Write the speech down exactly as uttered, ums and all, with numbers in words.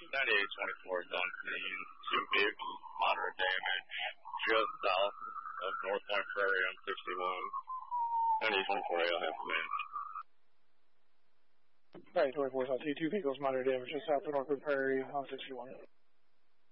ninety-eight twenty-four is on scene. Two vehicles, moderate damage, just south of North Point Prairie on sixty-one. ninety-eight twenty-four, I'll have command. ninety-eight twenty-four is on scene. Two vehicles, moderate damage, just south of North Point Prairie on sixty-one.